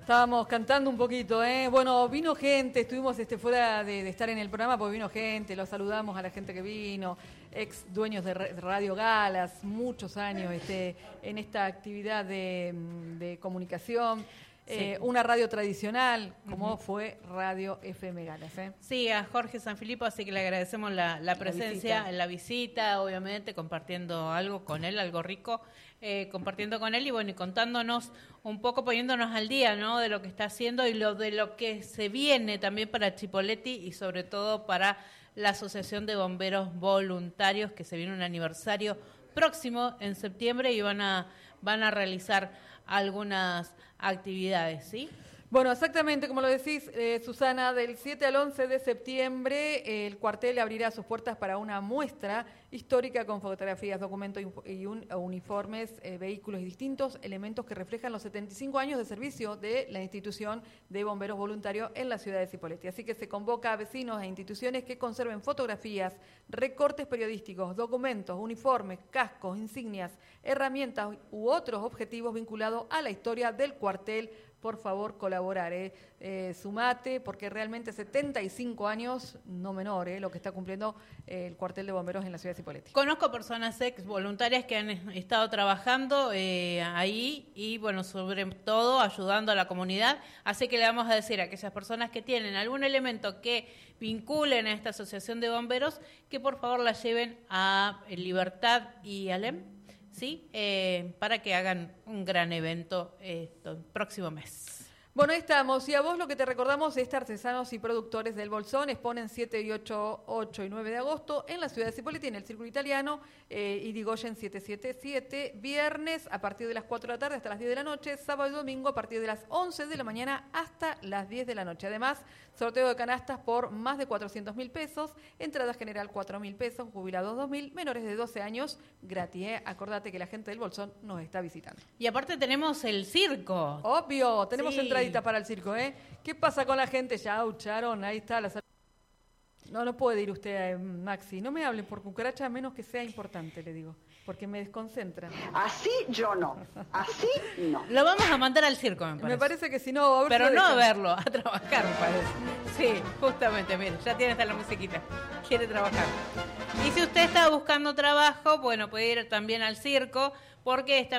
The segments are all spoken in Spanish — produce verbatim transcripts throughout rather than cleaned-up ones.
Estábamos cantando un poquito, ¿eh? Bueno, vino gente, estuvimos este, fuera de, de estar en el programa porque vino gente, los saludamos a la gente que vino, ex dueños de Radio Galas, muchos años este, en esta actividad de, de comunicación. Sí. Eh, una radio tradicional, como uh-huh. fue Radio F M Galas. ¿eh? Sí, a Jorge Sanfilippo, así que le agradecemos la, la presencia, la visita. la visita, obviamente, compartiendo algo con él, algo rico, eh, compartiendo con él y bueno, y contándonos un poco, poniéndonos al día, ¿no? De lo que está haciendo y lo de lo que se viene también para Chipoleti y sobre todo para la Asociación de Bomberos Voluntarios, que se viene un aniversario próximo en septiembre y van a van a realizar algunas actividades, ¿sí? Bueno, exactamente, como lo decís, eh, Susana, del siete al once de septiembre eh, el cuartel abrirá sus puertas para una muestra histórica con fotografías, documentos y un, uniformes, eh, vehículos y distintos elementos que reflejan los setenta y cinco años de servicio de la institución de bomberos voluntarios en la ciudad de Cipolletti. Así que se convoca a vecinos e instituciones que conserven fotografías, recortes periodísticos, documentos, uniformes, cascos, insignias, herramientas u otros objetivos vinculados a la historia del cuartel. Por favor, colaborar, eh. Eh, sumate, porque realmente setenta y cinco años, no menor, eh, lo que está cumpliendo eh, el cuartel de bomberos en la ciudad de Cipolletti. Conozco personas ex voluntarias que han estado trabajando eh, ahí y, bueno, sobre todo ayudando a la comunidad. Así que le vamos a decir a aquellas personas que tienen algún elemento que vinculen a esta asociación de bomberos, que por favor la lleven a Libertad y Alem. Sí, eh, para que hagan un gran evento eh, el próximo mes. Bueno, ahí estamos. Y a vos lo que te recordamos es que artesanos y productores del Bolsón exponen siete y ocho, ocho y nueve de agosto en la ciudad de Cipolletti, en el Círculo Italiano, eh, Irigoyen setecientos setenta y siete, viernes a partir de las cuatro de la tarde hasta las diez de la noche, sábado y domingo a partir de las once de la mañana hasta las diez de la noche. Además, sorteo de canastas por más de cuatrocientos mil pesos, entrada general cuatro mil pesos, jubilados dos mil, menores de doce años, gratis. ¿eh? Acordate que la gente del Bolsón nos está visitando. Y aparte tenemos el circo. Obvio, tenemos sí. entrada para el circo, ¿eh? ¿Qué pasa con la gente? Ya, Charon, ahí está la... No, no puede ir usted, eh, Maxi. No me hablen por cucaracha a menos que sea importante, le digo, porque me desconcentra. Así yo no, así no. Lo vamos a mandar al circo, me parece. Me parece que si no... A ver Pero si no a verlo, a trabajar, me parece. Sí, justamente, mire, ya tiene hasta la musiquita. Quiere trabajar. Y si usted está buscando trabajo, bueno, puede ir también al circo, porque está...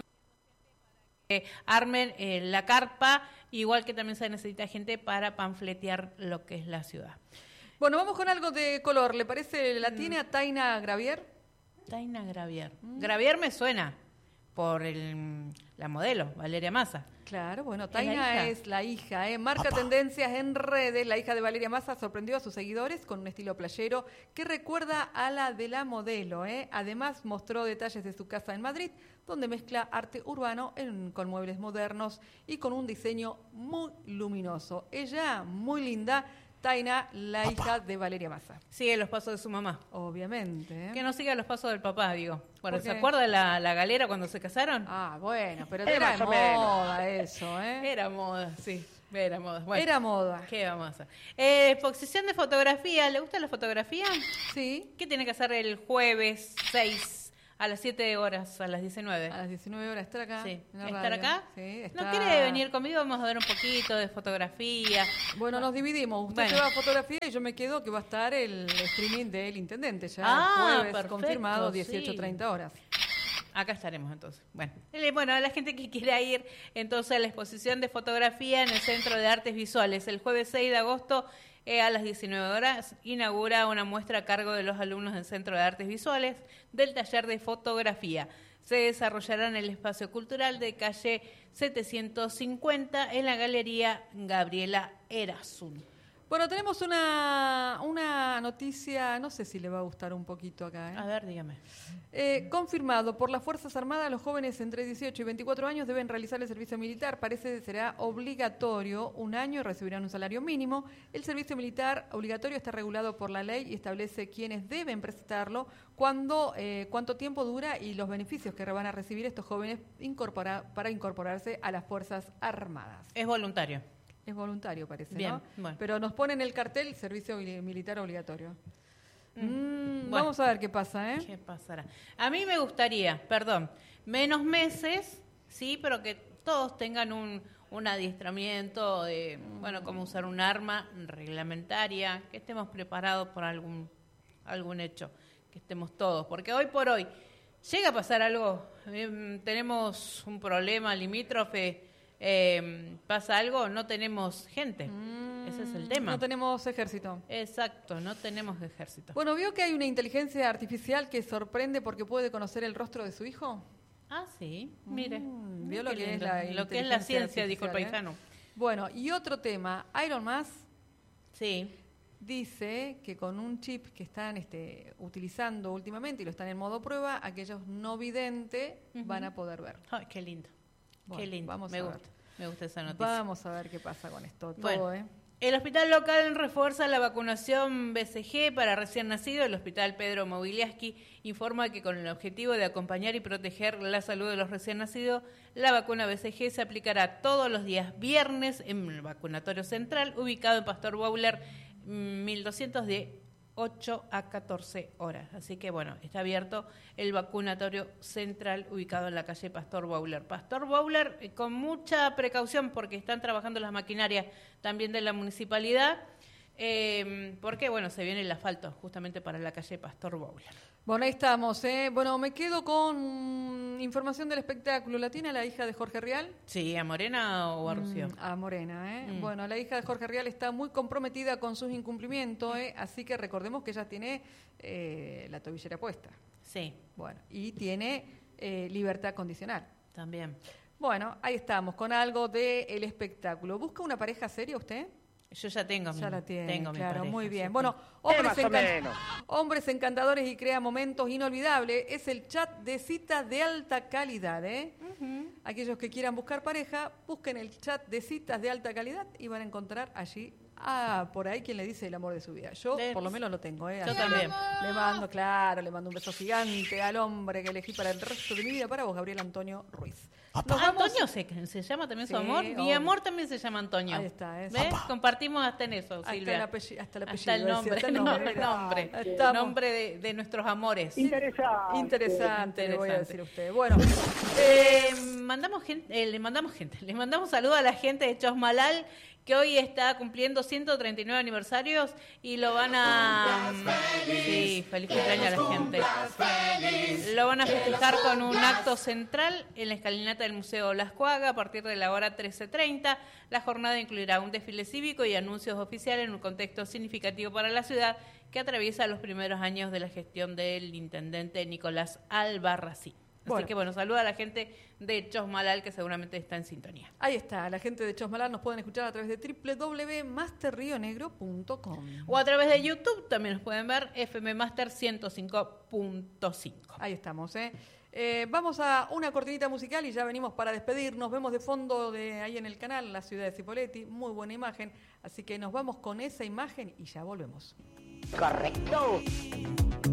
Eh, armen eh, la carpa, igual que también se necesita gente para panfletear lo que es la ciudad. Bueno, vamos con algo de color. ¿Le parece? ¿La mm. tiene a Taina Gravier? Taina Gravier. Mm. Gravier me suena por el, la modelo, Valeria Massa. Claro, bueno, Taina es la hija, es la hija ¿eh? Marca Papá. tendencias en redes. La hija de Valeria Massa sorprendió a sus seguidores con un estilo playero que recuerda a la de la modelo. ¿eh? Además, mostró detalles de su casa en Madrid, donde mezcla arte urbano en, con muebles modernos y con un diseño muy luminoso. Ella, muy linda, Taina, la papá. hija de Valeria Massa. Sigue los pasos de su mamá. Obviamente. ¿eh? Que no siga los pasos del papá, digo. Bueno, ¿se acuerda de la, la galera cuando se casaron? Ah, bueno, pero era, era moda eso, ¿eh? Era moda, sí. Era moda. Bueno, era moda. ¿Qué vamos a hacer? Eh, exposición de fotografía. ¿Le gusta la fotografía? Sí. ¿Qué tiene que hacer el jueves seis? A las siete horas, a las diecinueve. A las diecinueve horas, estar acá. Sí. En la ¿Estar radio. acá? Sí, está... ¿No quiere venir conmigo? Vamos a ver un poquito de fotografía. Bueno, nos dividimos. Usted bueno. lleva fotografía y yo me quedo que va a estar el streaming del intendente. Ya ah, jueves perfecto, confirmado, dieciocho treinta sí. horas. Acá estaremos entonces. Bueno, bueno, a la gente que quiera ir entonces a la exposición de fotografía en el Centro de Artes Visuales, el jueves seis de agosto eh, a las diecinueve horas, inaugura una muestra a cargo de los alumnos del Centro de Artes Visuales del taller de fotografía. Se desarrollará en el espacio cultural de calle setecientos cincuenta en la Galería Gabriela Erasún. Bueno, tenemos una, una noticia, no sé si le va a gustar un poquito acá. ¿eh? A ver, dígame. Eh, confirmado por las Fuerzas Armadas, los jóvenes entre dieciocho y veinticuatro años deben realizar el servicio militar. Parece que será obligatorio un año y recibirán un salario mínimo. El servicio militar obligatorio está regulado por la ley y establece quiénes deben prestarlo, cuándo, eh, cuánto tiempo dura y los beneficios que van a recibir estos jóvenes incorpora, para incorporarse a las Fuerzas Armadas. Es voluntario. Es voluntario, parece, Bien, ¿no? Bueno. Pero nos ponen el cartel servicio militar obligatorio. Mm, mm, bueno. Vamos a ver qué pasa, ¿eh? ¿Qué pasará? A mí me gustaría, perdón, menos meses, sí, pero que todos tengan un, un adiestramiento de, bueno, cómo usar un arma reglamentaria, que estemos preparados por algún, algún hecho, que estemos todos, porque hoy por hoy llega a pasar algo, eh, tenemos un problema limítrofe, eh, pasa algo, no tenemos gente, mm, ese es el tema. No tenemos ejército. Exacto, no tenemos ejército. Bueno, ¿vio que hay una inteligencia artificial que sorprende porque puede conocer el rostro de su hijo? Ah, sí, mire. Mm, ¿Vio lo Qué que, es lindo. la lo que es la ciencia, dijo el paisano. ¿eh? Bueno, y otro tema, Elon Musk sí. dice que con un chip que están este, utilizando últimamente y lo están en modo prueba, aquellos no videntes uh-huh. van a poder ver. Ay, qué lindo. Bueno, qué lindo. Vamos me a gusta. ver. Me gusta esa noticia. Vamos a ver qué pasa con esto. Todo, bueno, ¿eh? El hospital local refuerza la vacunación B C G para recién nacidos. El hospital Pedro Mobiliaski informa que con el objetivo de acompañar y proteger la salud de los recién nacidos, la vacuna B C G se aplicará todos los días viernes en el vacunatorio central, ubicado en Pastor Bowler mil doscientos de ocho a catorce horas. Así que, bueno, está abierto el vacunatorio central ubicado en la calle Pastor Bowler. Pastor Bowler, eh, con mucha precaución porque están trabajando las maquinarias también de la municipalidad, eh, porque, bueno, se viene el asfalto justamente para la calle Pastor Bowler. Bueno, ahí estamos, ¿eh? Bueno, me quedo con información del espectáculo. ¿La tiene la hija de Jorge Rial? Sí, ¿a Morena o a Rocío? Mm, a Morena, ¿eh? Mm. Bueno, la hija de Jorge Rial está muy comprometida con sus incumplimientos, ¿eh? Así que recordemos que ella tiene eh, la tobillera puesta. Sí. Bueno, y tiene eh, libertad condicional. También. Bueno, ahí estamos, con algo del espectáculo. ¿Busca una pareja seria usted? Yo ya tengo ya mi, la tiene, tengo mi claro, pareja, muy bien. Sí. Bueno, hombres, encan- hombres encantadores y crea momentos inolvidables. Es el chat de citas de alta calidad, ¿eh? Uh-huh. Aquellos que quieran buscar pareja, busquen el chat de citas de alta calidad y van a encontrar allí, ah, por ahí quien le dice el amor de su vida. Yo de... por lo menos lo tengo, ¿eh? Yo Así también. Le mando, claro, le mando un beso gigante al hombre que elegí para el resto de mi vida, para vos, Gabriel Antonio Ruiz. Nos Antonio se, se llama también, sí, su amor. Mi obvio. Amor también se llama Antonio. Ahí está. ¿eh? ¿Ves? Compartimos hasta en eso, hasta Silvia. El apellido, hasta el apellido. Hasta el nombre. Hasta el nombre. El nombre, el nombre de, de nuestros amores. Interesante. Interesante, Interesante. le voy a decir a usted. Bueno, eh, mandamos gente, eh, le mandamos gente, le mandamos saludos a la gente de Chosmalal, que hoy está cumpliendo ciento treinta y nueve aniversarios y lo van a... Sí, feliz cumpleaños a la gente. Lo van a festejar con un acto central en la escalinata del Museo Las Cuagas a partir de la hora trece treinta. La jornada incluirá un desfile cívico y anuncios oficiales en un contexto significativo para la ciudad que atraviesa los primeros años de la gestión del intendente Nicolás Albarracín. Así bueno. que bueno, saluda a la gente de Chosmalal que seguramente está en sintonía. Ahí está, la gente de Chosmalal nos pueden escuchar a través de doble u doble u doble u punto master río negro punto com. O a través de YouTube también nos pueden ver, F M Master ciento cinco punto cinco. Ahí estamos, ¿eh? Eh, vamos a una cortinita musical y ya venimos para despedirnos. Vemos de fondo de ahí en el canal la ciudad de Cipolletti, muy buena imagen. Así que nos vamos con esa imagen y ya volvemos. Correcto.